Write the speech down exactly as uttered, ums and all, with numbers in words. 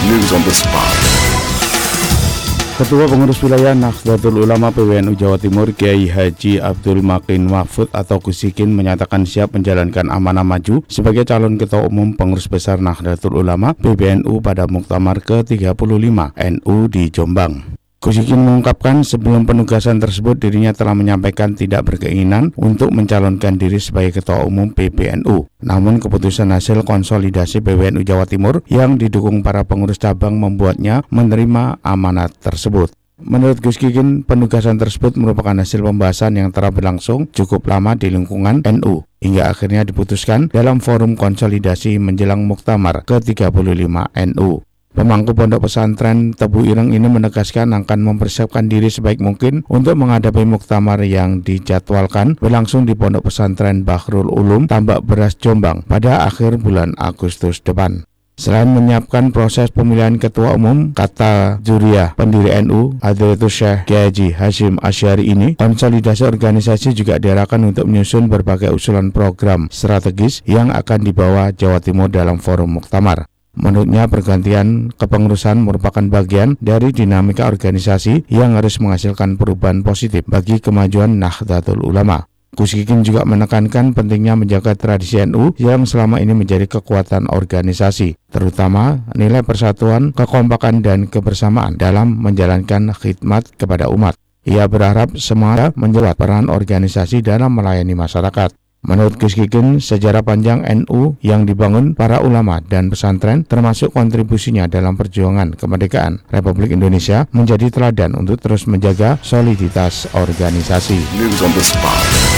News on the spot. Ketua Pengurus Wilayah Nahdlatul Ulama P W N U Jawa Timur Kiai Haji Abdul Makin Mahfud atau Gusikin menyatakan siap menjalankan amanah maju sebagai calon Ketua Umum Pengurus Besar Nahdlatul Ulama P B N U pada Muktamar ke tiga puluh lima N U di Jombang. Gusikin mengungkapkan sebelum penugasan tersebut dirinya telah menyampaikan tidak berkeinginan untuk mencalonkan diri sebagai Ketua Umum P B N U. Namun keputusan hasil konsolidasi P W N U Jawa Timur yang didukung para pengurus cabang membuatnya menerima amanat tersebut. Menurut Gus Kikin, penugasan tersebut merupakan hasil pembahasan yang telah berlangsung cukup lama di lingkungan N U, hingga akhirnya diputuskan dalam forum konsolidasi menjelang Muktamar ke tiga puluh lima N U. Pemangku Pondok Pesantren Tebu Ireng ini menegaskan akan mempersiapkan diri sebaik mungkin untuk menghadapi muktamar yang dijadwalkan berlangsung di Pondok Pesantren Bahrul Ulum Tambak Beras Jombang pada akhir bulan Agustus depan. Selain menyiapkan proses pemilihan ketua umum, kata Juriyah pendiri N U Hadratus Syekh Kiai Haji Hasyim Asy'ari ini, konsolidasi organisasi juga diarahkan untuk menyusun berbagai usulan program strategis yang akan dibawa Jawa Timur dalam forum muktamar. Menurutnya, pergantian kepengurusan merupakan bagian dari dinamika organisasi yang harus menghasilkan perubahan positif bagi kemajuan Nahdlatul Ulama. Gus Kikin juga menekankan pentingnya menjaga tradisi N U yang selama ini menjadi kekuatan organisasi, terutama nilai persatuan, kekompakan, dan kebersamaan dalam menjalankan khidmat kepada umat. Ia berharap semua menjabat peran organisasi dalam melayani masyarakat. Menurut Gus Kikin, sejarah panjang N U yang dibangun para ulama dan pesantren termasuk kontribusinya dalam perjuangan kemerdekaan Republik Indonesia menjadi teladan untuk terus menjaga soliditas organisasi. News on the spot.